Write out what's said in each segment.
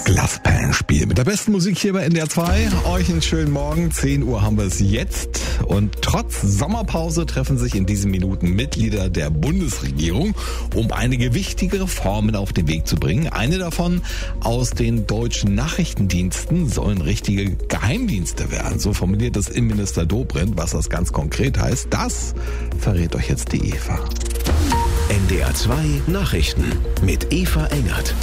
Glasperlenspiel mit der besten Musik hier bei NDR 2. Euch einen schönen Morgen. 10 Uhr haben wir es jetzt. Und trotz Sommerpause treffen sich in diesen Minuten Mitglieder der Bundesregierung, um einige wichtige Reformen auf den Weg zu bringen. Eine davon: aus den deutschen Nachrichtendiensten sollen richtige Geheimdienste werden. So formuliert das Innenminister Dobrindt. Was das ganz konkret heißt, das verrät euch jetzt die Eva. NDR 2 Nachrichten mit Eva Engert.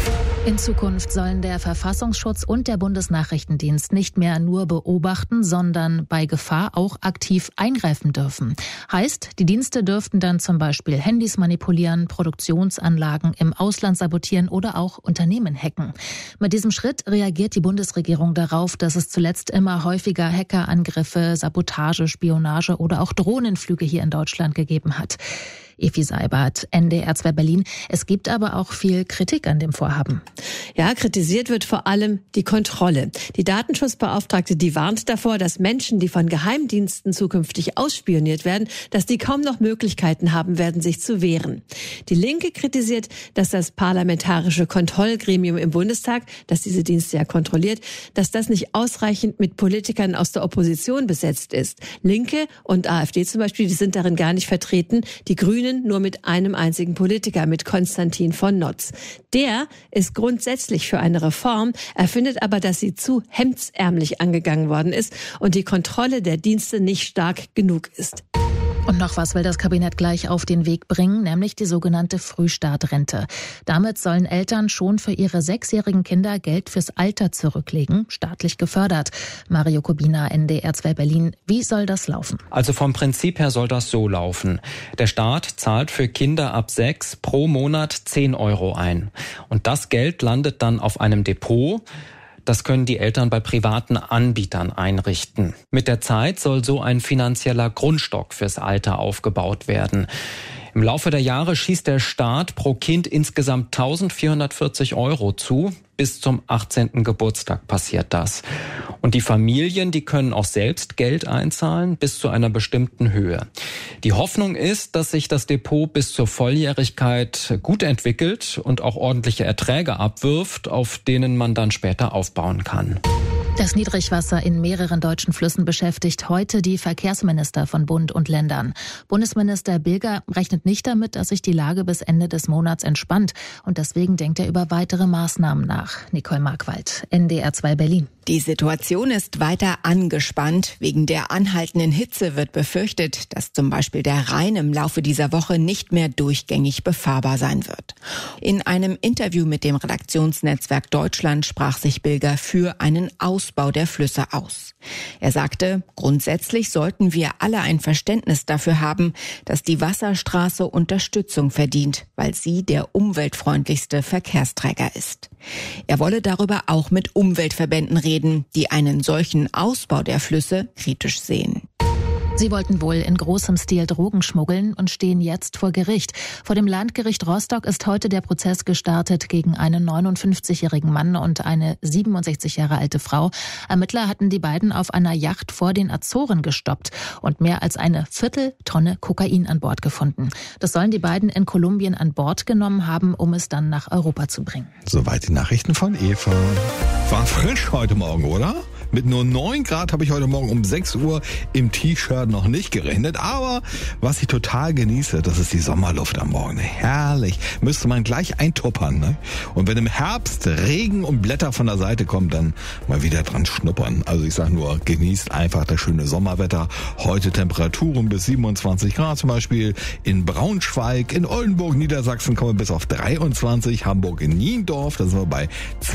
In Zukunft sollen der Verfassungsschutz und der Bundesnachrichtendienst nicht mehr nur beobachten, sondern bei Gefahr auch aktiv eingreifen dürfen. Heißt, die Dienste dürften dann zum Beispiel Handys manipulieren, Produktionsanlagen im Ausland sabotieren oder auch Unternehmen hacken. Mit diesem Schritt reagiert die Bundesregierung darauf, dass es zuletzt immer häufiger Hackerangriffe, Sabotage, Spionage oder auch Drohnenflüge hier in Deutschland gegeben hat. Evi Seibert, NDR 2 Berlin. Es gibt aber auch viel Kritik an dem Vorhaben. Ja, kritisiert wird vor allem die Kontrolle. Die Datenschutzbeauftragte, die warnt davor, dass Menschen, die von Geheimdiensten zukünftig ausspioniert werden, dass die kaum noch Möglichkeiten haben werden, sich zu wehren. Die Linke kritisiert, dass das parlamentarische Kontrollgremium im Bundestag, das diese Dienste ja kontrolliert, dass das nicht ausreichend mit Politikern aus der Opposition besetzt ist. Linke und AfD zum Beispiel, die sind darin gar nicht vertreten. Die Grünen nur mit einem einzigen Politiker, mit Konstantin von Notz. Der ist grundsätzlich für eine Reform. Er findet aber, dass sie zu hemdsärmlich angegangen worden ist und die Kontrolle der Dienste nicht stark genug ist. Und noch was will das Kabinett gleich auf den Weg bringen, nämlich die sogenannte Frühstartrente. Damit sollen Eltern schon für ihre 6-jährigen Kinder Geld fürs Alter zurücklegen, staatlich gefördert. Mario Kubina, NDR 2 Berlin. Wie soll das laufen? Also vom Prinzip her soll das so laufen. Der Staat zahlt für Kinder ab 6 pro Monat 10 € ein. Und das Geld landet dann auf einem Depot. Das können die Eltern bei privaten Anbietern einrichten. Mit der Zeit soll so ein finanzieller Grundstock fürs Alter aufgebaut werden. Im Laufe der Jahre schießt der Staat pro Kind insgesamt 1.440 € zu. Bis zum 18. Geburtstag passiert das. Und die Familien, die können auch selbst Geld einzahlen bis zu einer bestimmten Höhe. Die Hoffnung ist, dass sich das Depot bis zur Volljährigkeit gut entwickelt und auch ordentliche Erträge abwirft, auf denen man dann später aufbauen kann. Das Niedrigwasser in mehreren deutschen Flüssen beschäftigt heute die Verkehrsminister von Bund und Ländern. Bundesminister Bilger rechnet nicht damit, dass sich die Lage bis Ende des Monats entspannt. Und deswegen denkt er über weitere Maßnahmen nach. Nicole Markwald, NDR 2 Berlin. Die Situation ist weiter angespannt. Wegen der anhaltenden Hitze wird befürchtet, dass zum Beispiel der Rhein im Laufe dieser Woche nicht mehr durchgängig befahrbar sein wird. In einem Interview mit dem Redaktionsnetzwerk Deutschland sprach sich Bilger für einen Ausbau der Flüsse aus. Er sagte, grundsätzlich sollten wir alle ein Verständnis dafür haben, dass die Wasserstraße Unterstützung verdient, weil sie der umweltfreundlichste Verkehrsträger ist. Er wolle darüber auch mit Umweltverbänden reden, die einen solchen Ausbau der Flüsse kritisch sehen. Sie wollten wohl in großem Stil Drogen schmuggeln und stehen jetzt vor Gericht. Vor dem Landgericht Rostock ist heute der Prozess gestartet gegen einen 59-jährigen Mann und eine 67 Jahre alte Frau. Ermittler hatten die beiden auf einer Yacht vor den Azoren gestoppt und mehr als eine Vierteltonne Kokain an Bord gefunden. Das sollen die beiden in Kolumbien an Bord genommen haben, um es dann nach Europa zu bringen. Soweit die Nachrichten von Eva. War frisch heute Morgen, oder? Mit nur 9 Grad habe ich heute Morgen um 6 Uhr im T-Shirt noch nicht gerechnet. Aber was ich total genieße, das ist die Sommerluft am Morgen. Herrlich. Müsste man gleich eintuppern. Ne? Und wenn im Herbst Regen und Blätter von der Seite kommen, dann mal wieder dran schnuppern. Also ich sage nur, genießt einfach das schöne Sommerwetter. Heute Temperaturen bis 27 Grad zum Beispiel. In Braunschweig, in Oldenburg, Niedersachsen kommen wir bis auf 23. Hamburg in Niendorf, da sind wir bei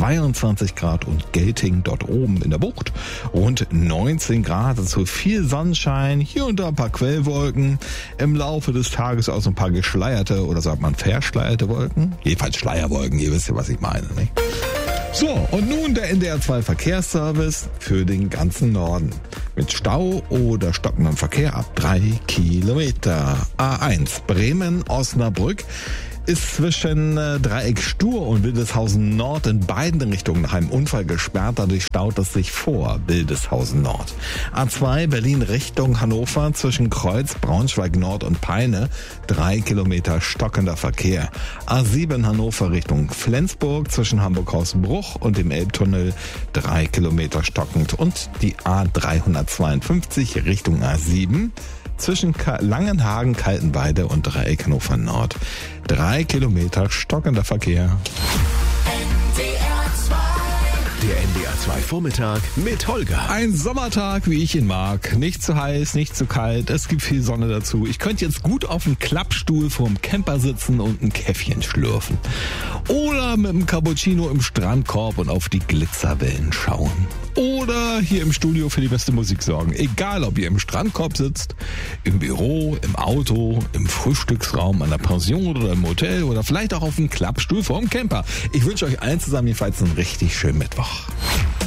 22 Grad. Und Gelting dort oben in der Bucht rund 19 Grad, also viel Sonnenschein, hier und da ein paar Quellwolken, im Laufe des Tages auch so ein paar geschleierte oder sagt man verschleierte Wolken, jedenfalls Schleierwolken, ihr wisst ja, was ich meine, nicht? So, und nun der NDR 2 Verkehrsservice für den ganzen Norden. Mit Stau oder stockendem Verkehr ab 3 Kilometer. A1 Bremen-Osnabrück. ist zwischen Dreieck Stur und Wildeshausen Nord in beiden Richtungen nach einem Unfall gesperrt. Dadurch staut es sich vor Wildeshausen Nord. A2 Berlin Richtung Hannover zwischen Kreuz, Braunschweig Nord und Peine 3 Kilometer stockender Verkehr. A7 Hannover Richtung Flensburg zwischen Hamburg-Hausbruch und dem Elbtunnel 3 Kilometer stockend. Und die A352 Richtung A7 zwischen Langenhagen, Kaltenweide und Dreieck Hannover Nord 3 Kilometer stockender Verkehr. Der NDR 2 Vormittag mit Holger. Ein Sommertag, wie ich ihn mag. Nicht zu heiß, nicht zu kalt, es gibt viel Sonne dazu. Ich könnte jetzt gut auf dem Klappstuhl vorm Camper sitzen und ein Käffchen schlürfen. Oder mit einem Cappuccino im Strandkorb und auf die Glitzerwellen schauen. Oder hier im Studio für die beste Musik sorgen. Egal, ob ihr im Strandkorb sitzt, im Büro, im Auto, im Frühstücksraum, an der Pension oder im Hotel oder vielleicht auch auf dem Klappstuhl vorm Camper. Ich wünsche euch allen zusammen jedenfalls einen richtig schönen Mittwoch.